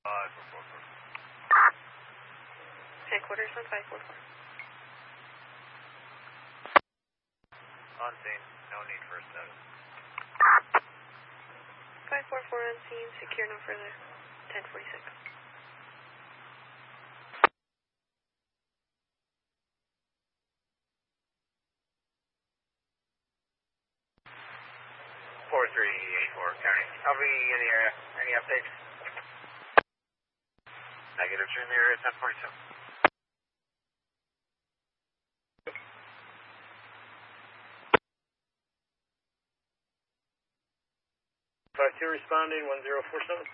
Headquarters on 544. On scene, no need for a status. 544 on scene, secure no further. 1046. County. I'll be in the area. Any updates? Negative, you're in the area, 1047. 52 responding, 1047.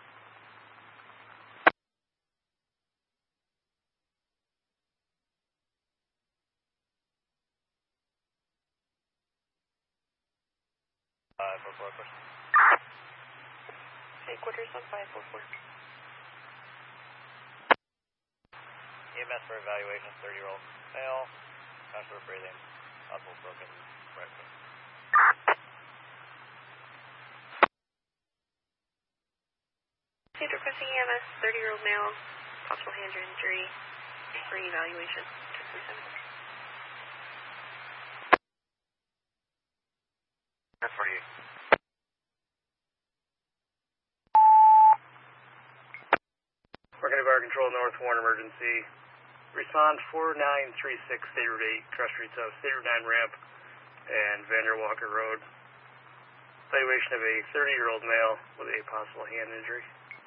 Headquarters on 544. EMS for evaluation, 30-year-old male, conscious breathing, possible broken rectum. State requesting EMS, 30-year-old male, possible hand injury for evaluation. 1047. That's for you. Working Bar Control, North Warren Emergency. Respond 4936, State Route 8, cross streets of State Route 9 ramp and Vander Walker Road. Evaluation of a 30-year-old male with a possible hand injury.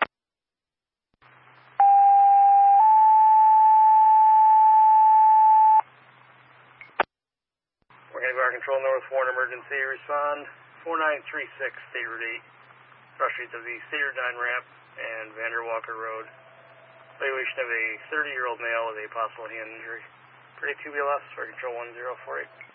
Working Bar Control, North Warren Emergency. Respond 4936, State Route 8, cross streets of the State Route 9 ramp and Vander Walker Road. Evaluation of a 30-year-old male with a possible hand injury. Pretty 2 BLS for Control 1048.